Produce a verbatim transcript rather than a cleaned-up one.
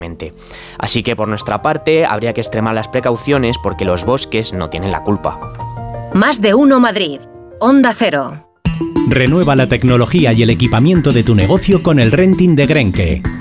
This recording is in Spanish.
Así que por nuestra parte habría que extremar las precauciones porque los bosques no tienen la culpa. Más de uno Madrid. Onda Cero. Renueva la tecnología y el equipamiento de tu negocio con el renting de Grenke.